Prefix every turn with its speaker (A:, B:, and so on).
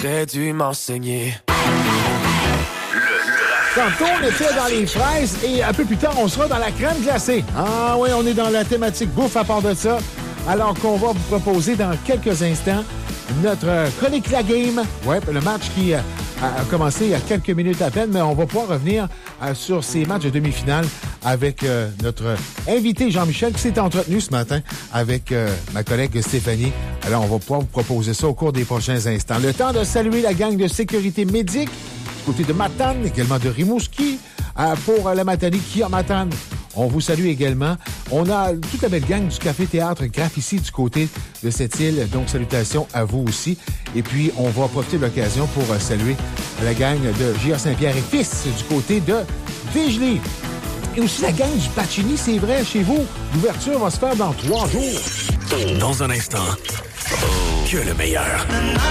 A: T'aurais dû m'enseigner.
B: Tantôt, on était dans les fraises et un peu plus tard, on sera dans la crème glacée. Ah oui, on est dans la thématique bouffe à part de ça. Alors qu'on va vous proposer dans quelques instants notre chronique La Game. Ouais, le match qui a commencé il y a quelques minutes à peine, mais on va pouvoir revenir sur ces matchs de demi-finale avec notre invité Jean-Michel qui s'est entretenu ce matin avec ma collègue Stéphanie. Alors, on va pouvoir vous proposer ça au cours des prochains instants. Le temps de saluer la gang de sécurité médique du côté de Matane, également de Rimouski, pour la Matanie qui a Matane. On vous salue également. On a toute la belle gang du Café Théâtre Graphe ici du côté de cette île. Donc, salutations à vous aussi. Et puis, on va profiter de l'occasion pour saluer la gang de J.A. Saint-Pierre et Fils du côté de Vigely. Et aussi la gang du Pacini, c'est vrai, chez vous. L'ouverture va se faire dans 3 jours.
C: Dans un instant, que le meilleur.